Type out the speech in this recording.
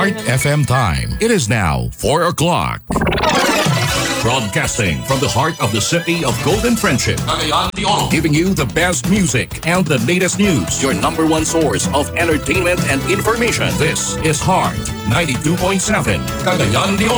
Heart FM time. It is now 4 o'clock. Broadcasting from the heart of the city of Golden Friendship. Giving you the best music and the latest news. Your number one source of entertainment and information. This is Heart 92.7. Cagayan de Oro.